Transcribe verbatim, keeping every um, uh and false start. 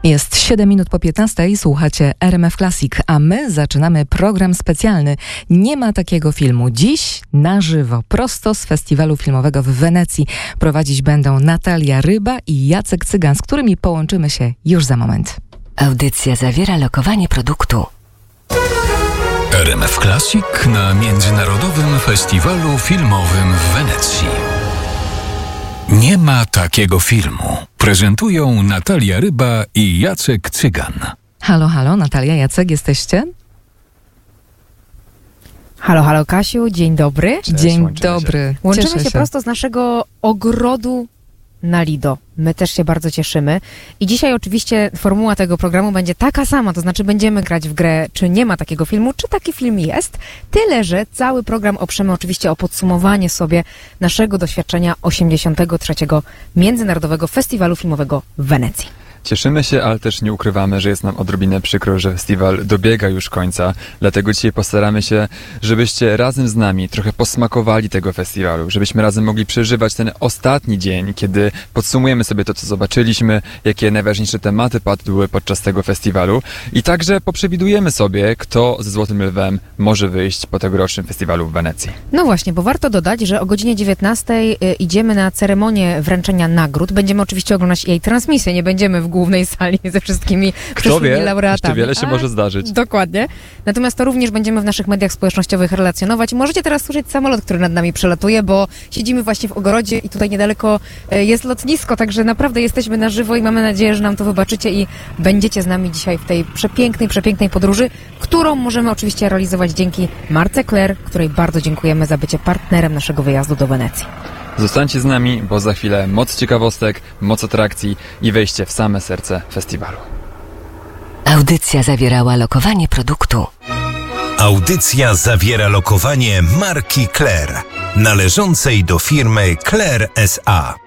Jest siedem minut po piętnastej, słuchacie R M F Classic, a my zaczynamy program specjalny. Nie ma takiego filmu. Dziś na żywo, prosto z festiwalu filmowego w Wenecji prowadzić będą Natalia Ryba i Jacek Cygan, z którymi połączymy się już za moment. Audycja zawiera lokowanie produktu. R M F Classic na Międzynarodowym Festiwalu Filmowym w Wenecji. Nie ma takiego filmu. Prezentują Natalia Ryba i Jacek Cygan. Halo, halo, Natalia, Jacek, jesteście? Halo, halo Kasiu, dzień dobry. Cześć, dzień dobry. Się. Łączymy Cieszę się, się prosto z naszego ogrodu na Lido. My też się bardzo cieszymy. I dzisiaj oczywiście formuła tego programu będzie taka sama, to znaczy będziemy grać w grę, czy nie ma takiego filmu, czy taki film jest. Tyle, że cały program oprzemy oczywiście o podsumowanie sobie naszego doświadczenia osiemdziesiątego trzeciego Międzynarodowego Festiwalu Filmowego w Wenecji. Cieszymy się, ale też nie ukrywamy, że jest nam odrobinę przykro, że festiwal dobiega już końca. Dlatego dzisiaj postaramy się, żebyście razem z nami trochę posmakowali tego festiwalu, żebyśmy razem mogli przeżywać ten ostatni dzień, kiedy podsumujemy sobie to, co zobaczyliśmy, jakie najważniejsze tematy padły podczas tego festiwalu i także poprzewidujemy sobie, kto ze Złotym Lwem może wyjść po tegorocznym festiwalu w Wenecji. No właśnie, bo warto dodać, że o godzinie dziewiętnastej y, idziemy na ceremonię wręczenia nagród. Będziemy oczywiście oglądać jej transmisję, nie będziemy w głównej sali ze wszystkimi Kto wie, laureatami. jeszcze wiele się A, może zdarzyć. Dokładnie. Natomiast to również będziemy w naszych mediach społecznościowych relacjonować. Możecie teraz słyszeć samolot, który nad nami przelatuje, bo siedzimy właśnie w ogrodzie i tutaj niedaleko jest lotnisko, także naprawdę jesteśmy na żywo i mamy nadzieję, że nam to wybaczycie i będziecie z nami dzisiaj w tej przepięknej, przepięknej podróży, którą możemy oczywiście realizować dzięki Marce Claire, której bardzo dziękujemy za bycie partnerem naszego wyjazdu do Wenecji. Zostańcie z nami, bo za chwilę moc ciekawostek, moc atrakcji i wejście w same serce festiwalu. Audycja zawierała lokowanie produktu. Audycja zawiera lokowanie marki Claire, należącej do firmy Claire S A